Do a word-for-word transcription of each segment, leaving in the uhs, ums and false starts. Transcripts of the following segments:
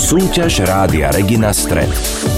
Súťaž Rádia Regina Stred.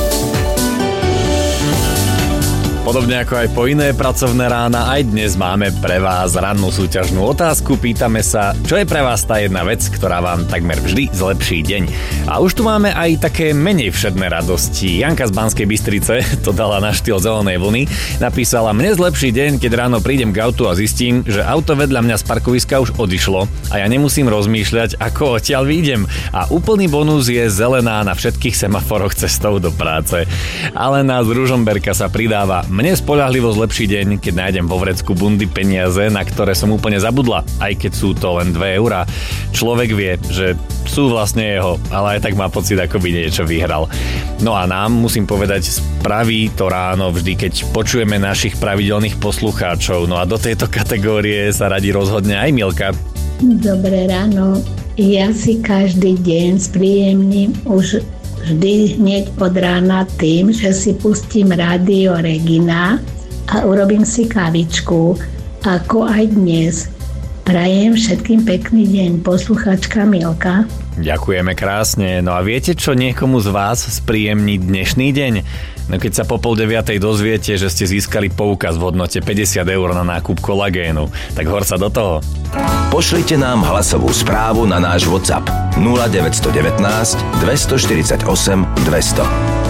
Podobne ako aj po iné pracovné rána, aj dnes máme pre vás rannú súťažnú otázku. Pýtame sa, čo je pre vás tá jedna vec, ktorá vám takmer vždy zlepší deň. A už tu máme aj také menej všedné radosti. Janka z Banskej Bystrice to dala na štýl zelenej vlny. Napísala: mne zlepší deň, keď ráno prídem k autu a zistím, že auto vedľa mňa z parkoviska už odišlo a ja nemusím rozmýšľať, ako odtiaľ výjdem. A úplný bonus je zelená na všetkých semaforoch cestou do práce. Alena z Ružomberka sa pridáva: mne spoľahlivo zlepší deň, keď nájdem vo vrecku bundy peniaze, na ktoré som úplne zabudla, aj keď sú to len dve eurá. Človek vie, že sú vlastne jeho, ale aj tak má pocit, ako by niečo vyhral. No a nám, musím povedať, spraví to ráno vždy, keď počujeme našich pravidelných poslucháčov. No a do tejto kategórie sa radi rozhodne aj Milka. Dobré ráno. Ja si každý deň spríjemním už vždy hneď od rána tým, že si pustím Rádio Regina a urobím si kavičku, ako aj dnes. Prajem všetkým pekný deň, posluchačka Milka. Ďakujeme krásne. No a viete, čo niekomu z vás spríjemní dnešný deň? No keď sa po pol deviatej dozviete, že ste získali poukaz v hodnote päťdesiat eur na nákup kolagénu, tak hor sa do toho. Pošlite nám hlasovú správu na náš WhatsApp nula deväť jedna deväť, dva štyri osem, dvesto.